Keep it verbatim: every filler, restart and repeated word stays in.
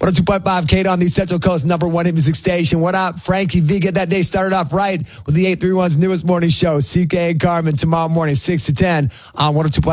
oh two point five Kate on the Central Coast number one hit music station. What up, Frankie V? Get that day started off right with the eight three one's newest morning show, C K and Carmen, tomorrow morning, six to ten on one oh two point five